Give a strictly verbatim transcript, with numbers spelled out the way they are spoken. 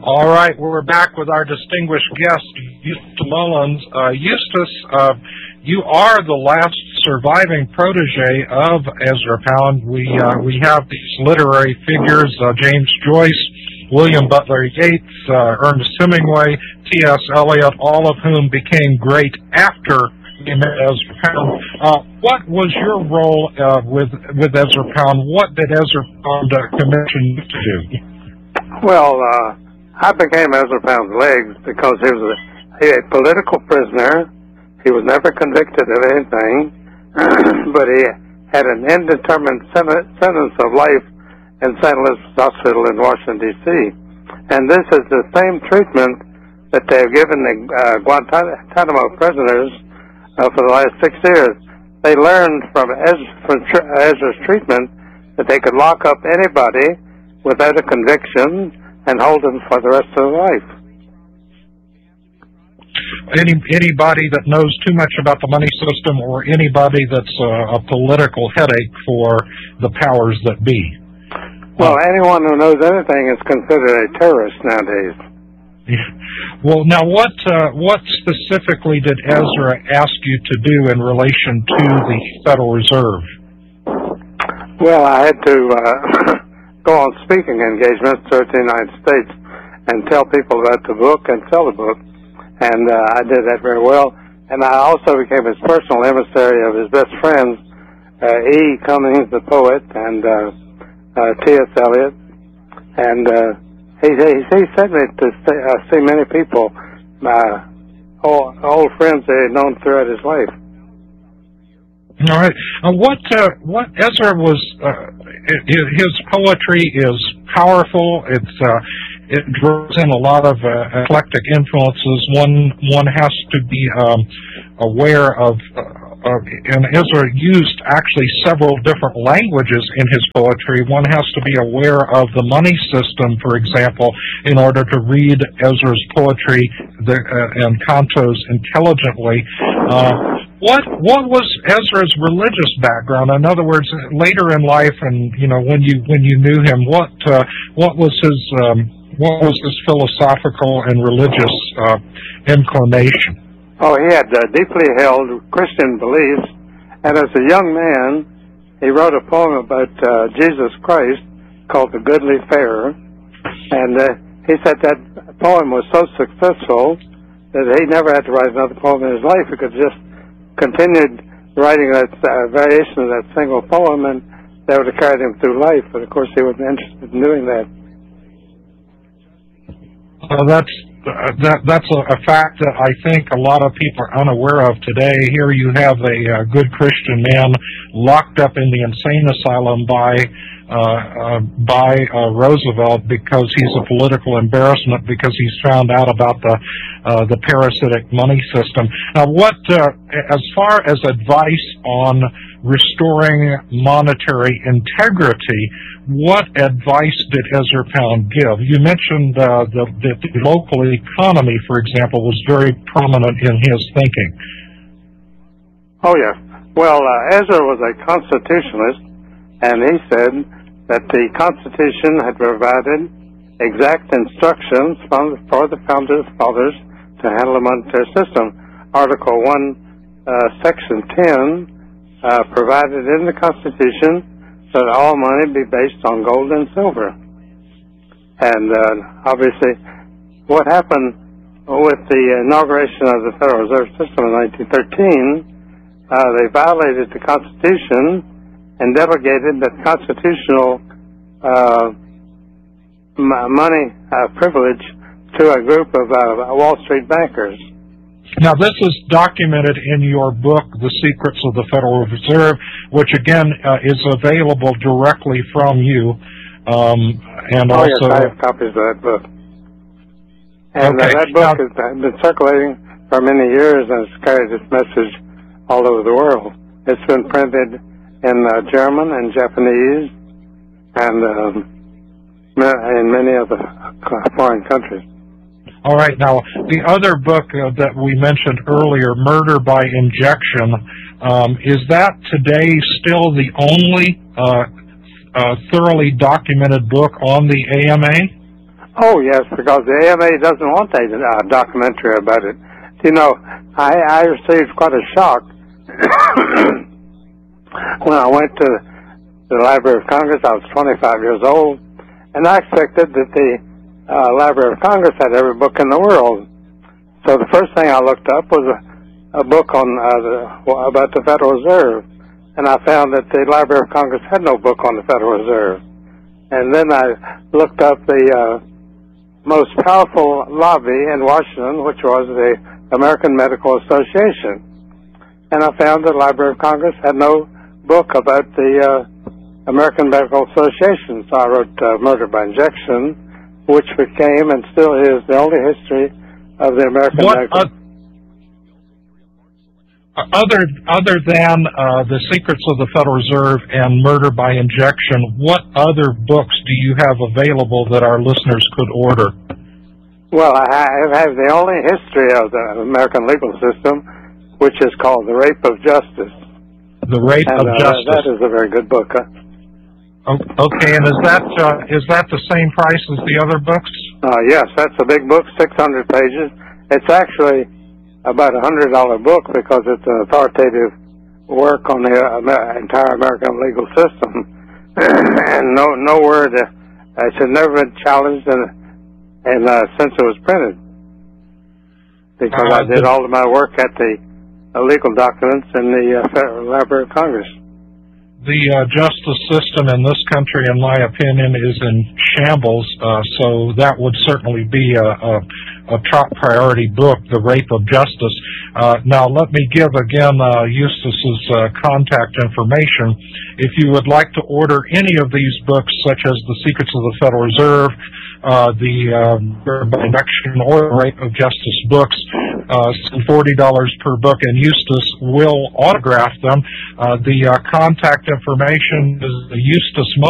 All right, we're back with our distinguished guest, Eustace Mullins. Uh, Eustace, uh, you are the last surviving protege of Ezra Pound. We uh, we have these literary figures, uh, James Joyce, William Butler Yeats, uh, Ernest Hemingway, T S Eliot, all of whom became great after we met Ezra Pound. Uh, what was your role uh, with with Ezra Pound? What did Ezra Pound uh, commission you to do? Well, uh, I became Ezra Pound's legs because he was a, he a political prisoner. He was never convicted of anything, but he had an indeterminate sen- sentence of life in Saint Elizabeth's Hospital in Washington, D C And this is the same treatment that they have given the uh, Guantanamo prisoners uh, for the last six years. They learned from, Ez- from tr- Ezra's treatment that they could lock up anybody without a conviction and hold them for the rest of their life. Any anybody that knows too much about the money system, or anybody that's a, a political headache for the powers that be. Well, uh, anyone who knows anything is considered a terrorist nowadays. Well, now what uh, what specifically did Ezra ask you to do in relation to the Federal Reserve? Well, I had to uh, go on speaking engagements throughout the United States and tell people about the book and sell the book. And uh, I did that very well. And I also became his personal emissary of his best friends, uh, E. Cummings, the poet, and uh, uh, T S Eliot. And uh, he, he, he sent me to see, uh, see many people, uh, old, old friends that he had known throughout his life. All right. Uh, what uh, what Ezra was, uh, his poetry is powerful. It's uh, it draws in a lot of uh, eclectic influences. One one has to be um, aware of, uh, of, and Ezra used actually several different languages in his poetry. One has to be aware of the money system, for example, in order to read Ezra's poetry the, uh, and cantos intelligently. Uh, What what was Ezra's religious background? In other words, later in life, and you know, when you when you knew him, what uh, what was his um, what was his philosophical and religious uh, inclination? Oh, he had uh, deeply held Christian beliefs, and as a young man, he wrote a poem about uh, Jesus Christ called "The Goodly Fare," and uh, he said that poem was so successful that he never had to write another poem in his life. He could just continued writing that uh, variation of that single poem, and that would have carried him through life. But of course, he wasn't interested in doing that. Well, that's uh, that that's a, a fact that I think a lot of people are unaware of today. Here you have a, a good Christian man locked up in the insane asylum by uh, uh, by uh, Roosevelt because he's a political embarrassment because he's found out about the uh, the parasitic money system. Now, what uh, as far as advice on restoring monetary integrity, what advice did Ezra Pound give? You mentioned uh, the, that the local economy, for example, was very prominent in his thinking. Oh, yes. Well, uh, Ezra was a constitutionalist, and he said that the Constitution had provided exact instructions from, for the Founders Fathers to handle the monetary system. Article one, uh, Section ten, uh, provided in the Constitution that all money be based on gold and silver. And uh, obviously, what happened with the inauguration of the Federal Reserve System in nineteen thirteen, uh, they violated the Constitution and delegated that constitutional uh, m- money uh, privilege to a group of uh, Wall Street bankers. Now, this is documented in your book, The Secrets of the Federal Reserve, which, again, uh, is available directly from you. Um, and oh, also, yes, I have copies of that book. And okay. uh, that book now, has been circulating for many years and has carried its message all over the world. It's been printed in uh, German and Japanese and um, in many other foreign countries. All right. Now, the other book uh, that we mentioned earlier, Murder by Injection, um, is that today still the only uh, uh, thoroughly documented book on the A M A? Oh, yes, because the A M A doesn't want a uh, documentary about it. You know, I, I received quite a shock when I went to the Library of Congress. I was twenty-five years old, and I expected that the uh, Library of Congress had every book in the world. So the first thing I looked up was a, a book on uh, the, well, about the Federal Reserve, and I found that the Library of Congress had no book on the Federal Reserve. And then I looked up the uh, most powerful lobby in Washington, which was the American Medical Association. And I found the Library of Congress had no book about the uh, American Medical Association. So I wrote uh, Murder by Injection, which became and still is the only history of the American what, Medical Association. Uh, other, other than uh, The Secrets of the Federal Reserve and Murder by Injection, what other books do you have available that our listeners could order? Well, I have the only history of the American legal system, which is called The Rape of Justice. The Rape and, of uh, Justice. That is a very good book. Huh? Okay, and is that uh, is that the same price as the other books? Uh, yes, that's a big book, six hundred pages. It's actually about a one hundred dollar book because it's an authoritative work on the uh, entire American legal system. And no, no word, uh, it has never been challenged in And uh, since it was printed, because uh, I did all of my work at the uh, legal documents in the uh, Federal Library of Congress. The uh, justice system in this country, in my opinion, is in shambles, uh, so that would certainly be a, a, a top priority book, The Rape of Justice. Uh, now, let me give again uh, Eustace's uh, contact information. If you would like to order any of these books, such as The Secrets of the Federal Reserve, uh, the uh, Injection or The Rape of Justice books, uh, forty dollars per book, and Eustace will autograph them. Uh, the uh, contact information is Eustace